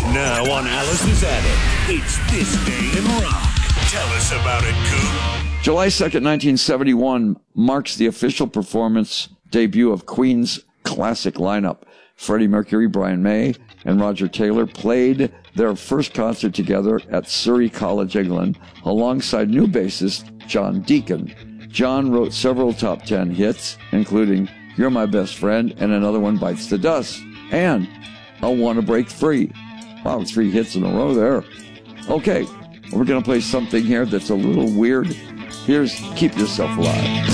Now on Alice's Attic, it's This Day in Rock. Tell us about it, Coop. July 2nd, 1971 marks the official performance debut of Queen's classic lineup. Freddie Mercury, Brian May, and Roger Taylor played their first concert together at Surrey College, England, alongside new bassist John Deacon. John wrote several top 10 hits, including You're My Best Friend, and another one, Bites the Dust, and I Want to Break Free. Wow, 3 hits in a row there. Okay, we're going to play something here that's a little weird. Here's Keep Yourself Alive.